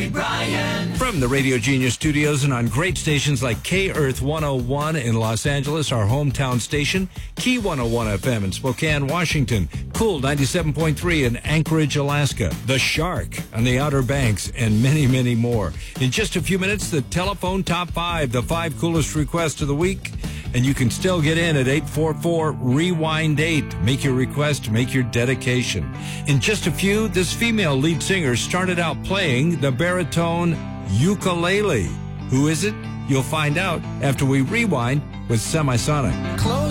Gary Bryan. From the Radio Genius studios and on great stations like K-Earth 101 in Los Angeles, our hometown station, Key 101 FM in Spokane, Washington, Cool 97.3 in Anchorage, Alaska, The Shark on the Outer Banks, and many, many more. In just a few minutes, the telephone top 5, the 5 coolest requests of the week. And you can still get in at 844-REWIND-8. Make your request, make your dedication. In just a few, this female lead singer started out playing the baritone ukulele. Who is it? You'll find out after we rewind with Semisonic. Close